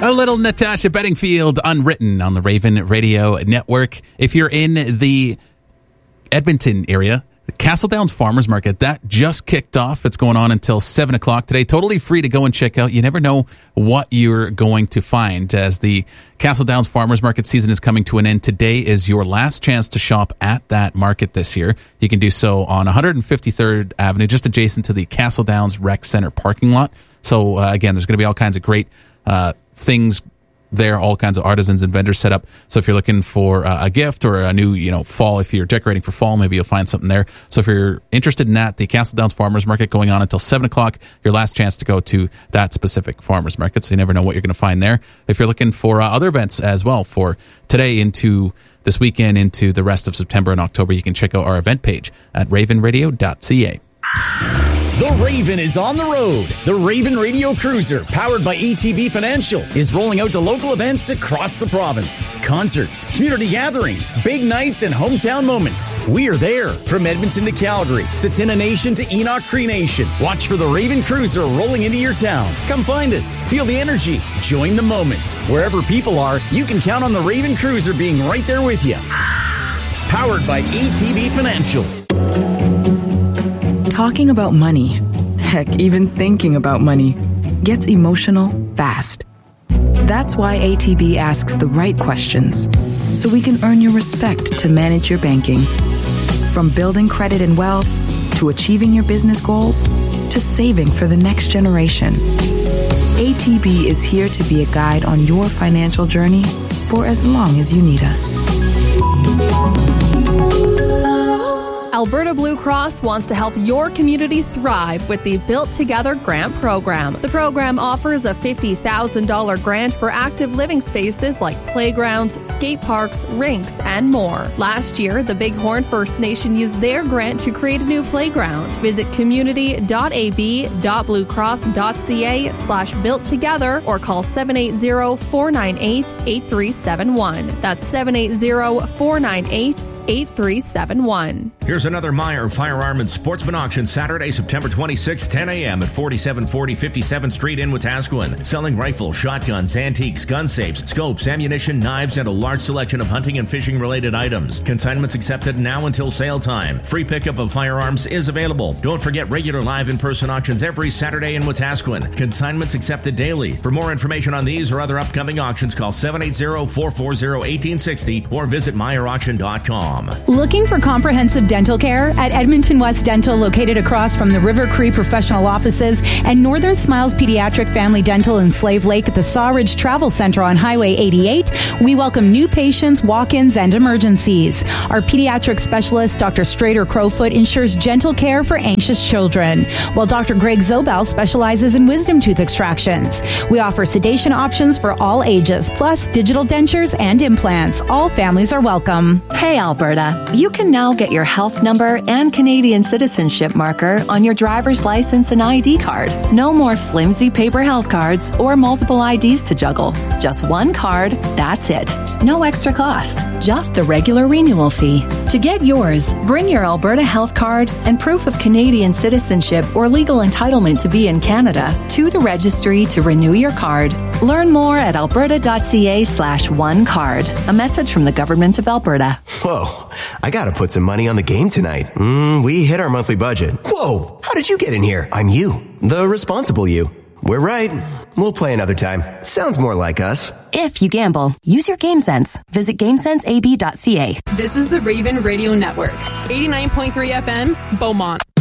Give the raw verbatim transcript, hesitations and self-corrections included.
A little Natasha Bedingfield, Unwritten, on the Raven Radio Network. If you're in the Edmonton area, the Castle Downs Farmers Market, that just kicked off. It's going on until seven o'clock today. Totally free to go and check out. You never know what you're going to find as the Castle Downs Farmers Market season is coming to an end. Today is your last chance to shop at that market this year. You can do so on one hundred fifty-third Avenue, just adjacent to the Castle Downs Rec Center parking lot. So, uh, again, there's going to be all kinds of great uh, things there, all kinds of artisans and vendors set up. So if you're looking for uh, a gift or a new, you know, fall, if you're decorating for fall, maybe you'll find something there. So if you're interested in that, the Castle Downs Farmers Market going on until seven o'clock, your last chance to go to that specific farmers market. So you never know what you're going to find there. If you're looking for uh, other events as well for today into this weekend, into the rest of September and October, you can check out our event page at raven radio dot c a. The Raven is on the road. The Raven Radio Cruiser, powered by A T B Financial, is rolling out to local events across the province. Concerts, community gatherings, big nights, and hometown moments. We are there. From Edmonton to Calgary, Satina Nation to Enoch Cree Nation. Watch for the Raven Cruiser rolling into your town. Come find us. Feel the energy. Join the moment. Wherever people are, you can count on the Raven Cruiser being right there with you. Powered by A T B Financial. Talking about money, heck, even thinking about money, gets emotional fast. That's why A T B asks the right questions, so we can earn your respect to manage your banking. From building credit and wealth, to achieving your business goals, to saving for the next generation. A T B is here to be a guide on your financial journey for as long as you need us. Alberta Blue Cross wants to help your community thrive with the Built Together Grant Program. The program offers a fifty thousand dollars grant for active living spaces like playgrounds, skate parks, rinks, and more. Last year, the Bighorn First Nation used their grant to create a new playground. Visit community.ab.bluecross.ca slash built together or call seven eight zero, four nine eight, eight three seven one. That's seven eight zero, four nine eight, eight three seven one. Here's another Meyer Firearm and Sportsman auction Saturday, September twenty-sixth, ten a.m. at forty-seven forty fifty-seventh Street in Wetaskiwin. Selling rifles, shotguns, antiques, gun safes, scopes, ammunition, knives, and a large selection of hunting and fishing related items. Consignments accepted now until sale time. Free pickup of firearms is available. Don't forget regular live in-person auctions every Saturday in Wetaskiwin. Consignments accepted daily. For more information on these or other upcoming auctions, call seven eight zero, four four zero, one eight six zero or visit meyer auction dot com. Looking for comprehensive dental care? At Edmonton West Dental, located across from the River Cree Professional Offices and Northern Smiles Pediatric Family Dental in Slave Lake at the Sawridge Travel Center on Highway eighty-eight, we welcome new patients, walk-ins, and emergencies. Our pediatric specialist, Doctor Strader Crowfoot, ensures gentle care for anxious children, while Doctor Greg Zobel specializes in wisdom tooth extractions. We offer sedation options for all ages, plus digital dentures and implants. All families are welcome. Hey, Alberta. You can now get your health number and Canadian citizenship marker on your driver's license and I D card. No more flimsy paper health cards or multiple I Ds to juggle. Just one card, that's it. No extra cost, just the regular renewal fee. To get yours, bring your Alberta health card and proof of Canadian citizenship or legal entitlement to be in Canada to the registry to renew your card. Learn more at alberta.ca slash one card. A message from the Government of Alberta. Whoa, I gotta put some money on the game tonight. Mm, we hit our monthly budget. Whoa, how did you get in here? I'm you, the responsible you. We're right. We'll play another time. Sounds more like us. If you gamble, use your game sense. Visit game sense a b dot c a. This is the Raven Radio Network. eighty-nine point three F M, Beaumont.